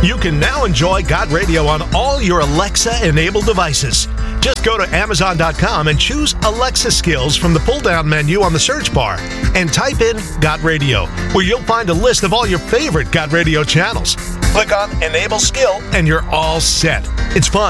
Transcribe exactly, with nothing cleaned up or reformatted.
You can now enjoy Got Radio on all your Alexa-enabled devices. Just go to Amazon dot com and choose Alexa Skills from the pull-down menu on the search bar and type in Got Radio, where you'll find a list of all your favorite Got Radio channels. Click on Enable Skill and you're all set. It's fun.